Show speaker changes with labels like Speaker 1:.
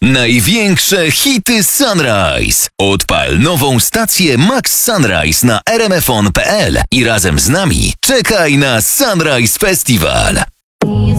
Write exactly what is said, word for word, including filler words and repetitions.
Speaker 1: Największe hity Sunrise. Odpal nową stację Max Sunrise na r m f on kropka p l i razem z nami czekaj na Sunrise Festival.